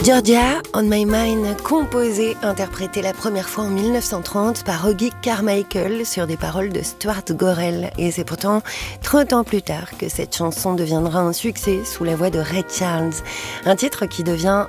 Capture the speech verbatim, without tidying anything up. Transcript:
Georgia, On My Mind, composée, interprétée la première fois en mille neuf cent trente par Augie Carmichael sur des paroles de Stuart Gorrell. Et c'est pourtant trente ans plus tard que cette chanson deviendra un succès sous la voix de Ray Charles. Un titre qui devient